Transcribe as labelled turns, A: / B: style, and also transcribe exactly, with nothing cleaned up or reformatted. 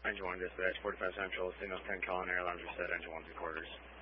A: Engine one dispatch, forty-five Central, signal ten calling air alarms are set, engine one three quarters.